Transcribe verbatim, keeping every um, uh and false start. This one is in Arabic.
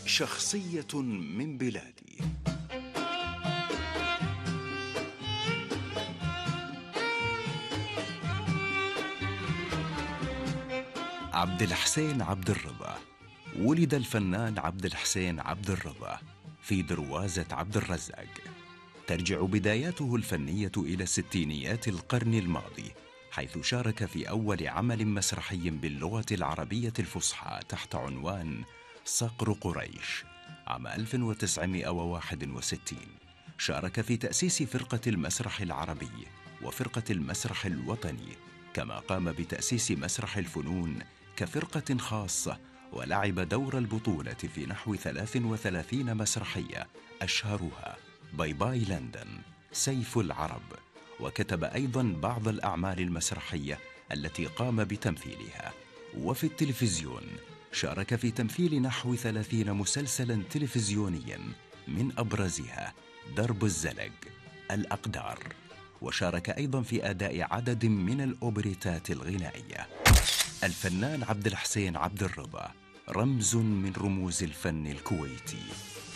شخصية من بلادي. عبد الحسين عبد الرضا. ولد الفنان عبد الحسين عبد الرضا في دروازة عبد الرزاق. ترجع بداياته الفنية إلى ستينيات القرن الماضي، حيث شارك في أول عمل مسرحي باللغة العربية الفصحى تحت عنوان صقر قريش عام ألف وتسعمائة وواحد وستين. شارك في تأسيس فرقة المسرح العربي وفرقة المسرح الوطني، كما قام بتأسيس مسرح الفنون كفرقة خاصة، ولعب دور البطولة في نحو ثلاث وثلاثين مسرحية، أشهرها باي باي لندن، سيف العرب. وكتب أيضا بعض الأعمال المسرحية التي قام بتمثيلها. وفي التلفزيون شارك في تمثيل نحو ثلاثين مسلسلا تلفزيونيا، من أبرزها درب الزلق، الأقدار. وشارك أيضا في أداء عدد من الأوبريتات الغنائية. الفنان عبد الحسين عبد الرضا رمز من رموز الفن الكويتي.